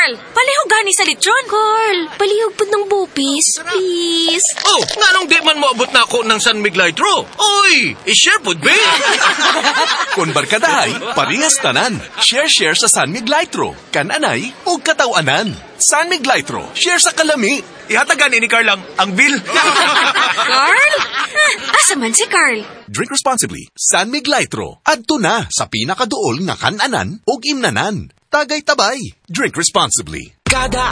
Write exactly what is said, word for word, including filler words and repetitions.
Carl, palihog gani sa lechon. Carl, palihog po ng bupis, please. Oh, nga nung di man moabot na ako ng San Miguelitro. Oy, i-share po, be. Kung barkadahay, parehas tanan. Share-share sa San Miguelitro. Kananay o katawanan. San Miguelitro, share sa kalami. Ihatagan ni Carl ang, ang bill. Carl? Ah, asa man si Carl? Drink responsibly. San Miguelitro. Adto na sa pinakaduol nga kananan o imnanan. Tagay tabay. Drink responsibly. Kada